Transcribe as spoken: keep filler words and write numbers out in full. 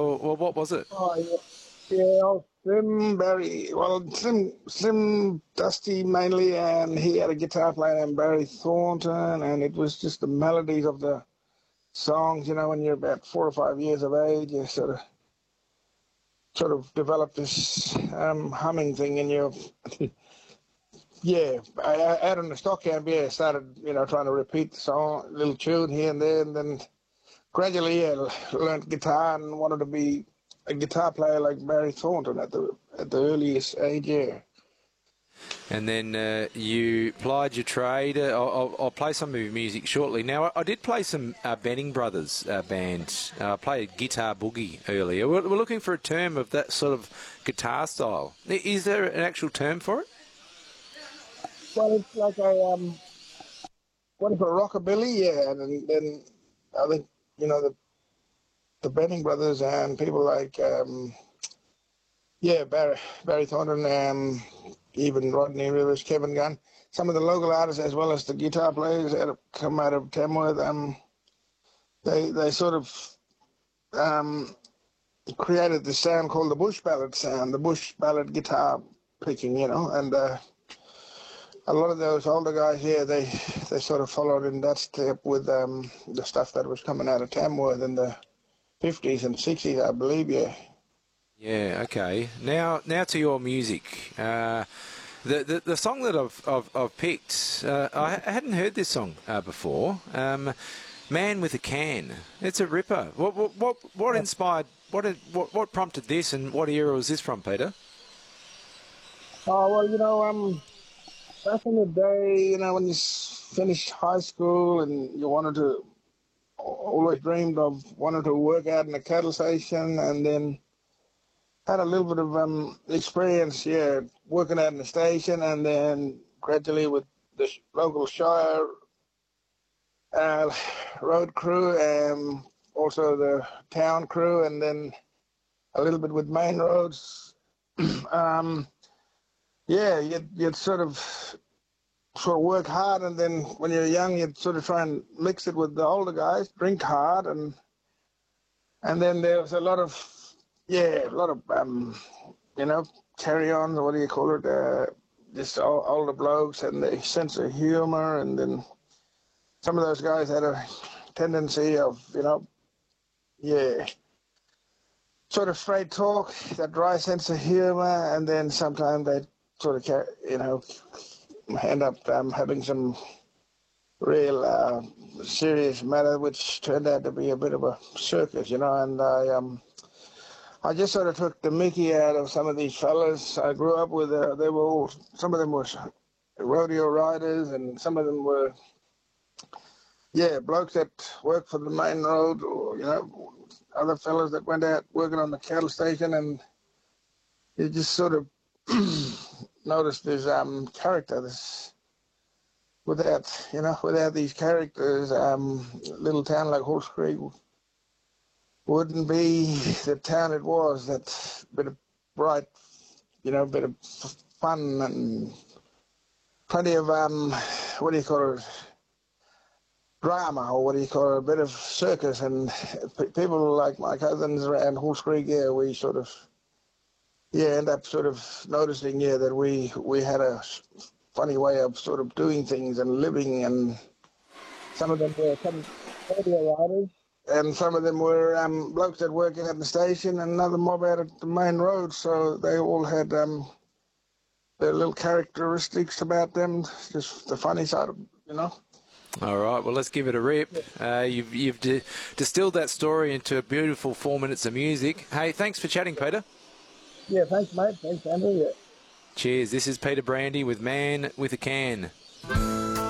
or, or what was it? Oh, yeah. Yeah, oh, Slim, Barry, well, Slim, Slim Dusty mainly, and he had a guitar player named Barry Thornton, and it was just the melodies of the songs, you know, when you're about four or five years of age, you sort of sort of develop this um, humming thing in your... yeah, I, I, out on the stock camp, yeah, started, you know, trying to repeat the song, little tune here and there, and then gradually, yeah, learned guitar and wanted to be a guitar player like Barry Thornton at the at the earliest age, yeah. And then uh, you plied your trade. Uh, I'll, I'll play some of your music shortly. Now, I, I did play some uh, Benning Brothers uh, band. Uh, I played Guitar Boogie earlier. We're, we're looking for a term of that sort of guitar style. Is there an actual term for it? Well, it's like a, um, what if a rockabilly, yeah, and then I think, you know, the the Benning Brothers and people like, um, yeah, Barry, Barry Thornton, um, even Rodney Rivers, Kevin Gunn, some of the local artists as well as the guitar players that have come out of Tamworth, um, they they sort of um, created the sound called the bush ballad sound, the bush ballad guitar picking, you know, and uh, a lot of those older guys here, they they sort of followed in that step with um, the stuff that was coming out of Tamworth in the fifties and sixties, I believe, yeah. Yeah, okay. Now now to your music. Uh, the, the the song that I've I've, I've picked, uh, I, I hadn't heard this song uh, before. Um, Man with a Can. It's a ripper. What what what, what inspired? What, what what prompted this, and what era was this from, Peter? Oh well, you know, um, back in the day, you know, when you finished high school and you wanted to, always dreamed of wanting to work out in a cattle station, and then had a little bit of um, experience, yeah, working out in the station, and then gradually with the local Shire uh, road crew, and also the town crew, and then a little bit with main roads. um, yeah, you'd, you'd sort of sort of work hard, and then when you're young, you'd sort of try and mix it with the older guys, drink hard, and and then there was a lot of, yeah, a lot of, um, you know, carry-ons, what do you call it, uh, just all, older blokes and the sense of humor, and then some of those guys had a tendency of, you know, yeah, sort of straight talk, that dry sense of humor, and then sometimes they sort of, you know, end up um, having some real uh, serious matter, which turned out to be a bit of a circus, you know, and I um, I just sort of took the mickey out of some of these fellas I grew up with. Uh, they were all, some of them were rodeo riders, and some of them were, yeah, blokes that worked for the main road, or, you know, other fellas that went out working on the cattle station, and you just sort of noticed this um, character, this, without, you know, without these characters, um, a little town like Halls Creek wouldn't be the town it was. That bit of bright, you know, bit of fun and plenty of, um, what do you call it, drama, or what do you call it, a bit of circus. And people like my cousins around Halls Creek, yeah, we sort of, yeah, end up sort of noticing, yeah, that we, we had a funny way of sort of doing things and living, and some of them were some radio riders, and some of them were um, blokes that worked at the station, and another mob out at the main road, so they all had um, their little characteristics about them, just the funny side of, you know. All right, well, let's give it a rip. Uh, you've you've di- distilled that story into a beautiful four minutes of music. Hey, thanks for chatting, Peter. Yeah, thanks, mate. Thanks, Andrew. Yeah. Cheers. This is Peter Brandy with Man with a Can.